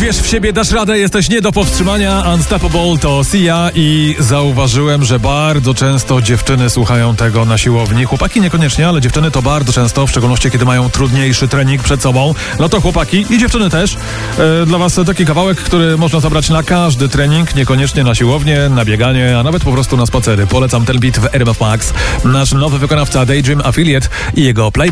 Uwierz w siebie, dasz radę, jesteś nie do powstrzymania. Unstoppable to Sia i zauważyłem, że bardzo często dziewczyny słuchają tego na siłowni. Chłopaki niekoniecznie, ale dziewczyny to bardzo często, w szczególności kiedy mają trudniejszy trening przed sobą. No to chłopaki i dziewczyny też. Dla was taki kawałek, który można zabrać na każdy trening, niekoniecznie na siłownię, na bieganie, a nawet po prostu na spacery. Polecam ten beat w RMF Max. Nasz nowy wykonawca Daydream Affiliate i jego playback.